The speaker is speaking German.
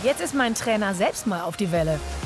Jetzt ist mein Trainer selbst mal auf die Welle.